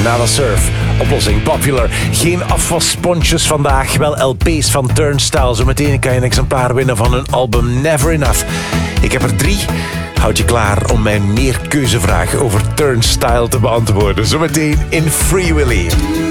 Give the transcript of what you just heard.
Nada Surf. Oplossing Popular. Geen afwassponsjes vandaag, wel LP's van Turnstile. Zometeen kan je een exemplaar winnen van hun album Never Enough. Ik heb er 3. Houd je klaar om mijn meerkeuzevraag over Turnstile te beantwoorden. Zometeen in Free Willy.